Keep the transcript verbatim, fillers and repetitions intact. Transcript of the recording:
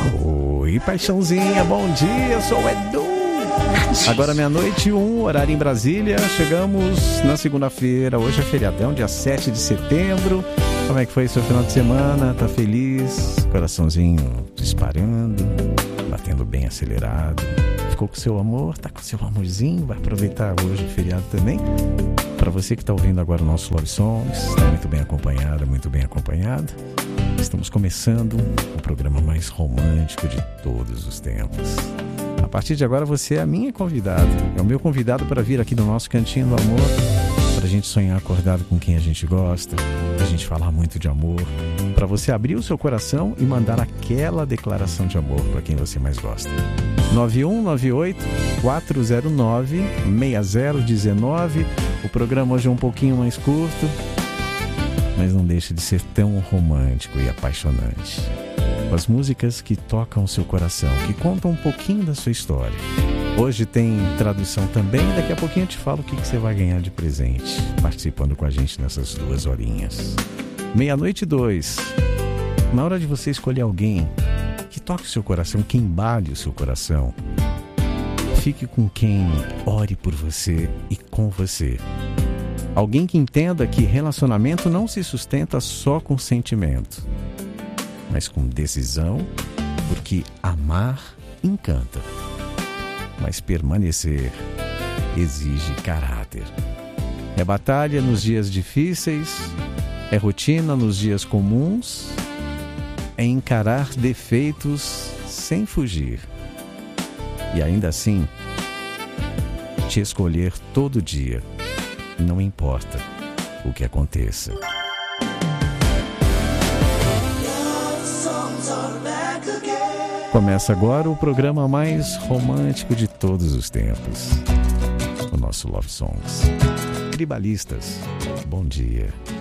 Oi, paixãozinha, bom dia, eu sou o Edu. Agora meia-noite e um, horário em Brasília. Chegamos na segunda-feira, hoje é feriadão, dia sete de setembro. Como é que foi seu final de semana? Tá feliz? Coraçãozinho disparando, batendo bem acelerado. Ficou com seu amor? Tá com seu amorzinho? Vai aproveitar hoje o feriado também? Para você que está ouvindo agora o nosso Love Songs, está muito bem acompanhada, muito bem acompanhado. Estamos começando o programa mais romântico de todos os tempos. A partir de agora você é a minha convidada, é o meu convidado para vir aqui no nosso Cantinho do Amor, para a gente sonhar acordado com quem a gente gosta, para a gente falar muito de amor, para você abrir o seu coração e mandar aquela declaração de amor para quem você mais gosta. nove um nove oito quatro zero nove seis zero um nove. O programa hoje é um pouquinho mais curto, mas não deixa de ser tão romântico e apaixonante. Com as músicas que tocam o seu coração, que contam um pouquinho da sua história. Hoje tem tradução também, daqui a pouquinho eu te falo o que você vai ganhar de presente, participando com a gente nessas duas horinhas. Meia-noite e dois. Na hora de você escolher alguém que toque o seu coração, que embale o seu coração, fique com quem ore por você e com você. Alguém que entenda que relacionamento não se sustenta só com sentimento, mas com decisão, porque amar encanta, mas permanecer exige caráter. É batalha nos dias difíceis, é rotina nos dias comuns, é encarar defeitos sem fugir. E ainda assim, te escolher todo dia, não importa o que aconteça. Começa agora o programa mais romântico de todos os tempos, o nosso Love Songs. Tribalistas, bom dia.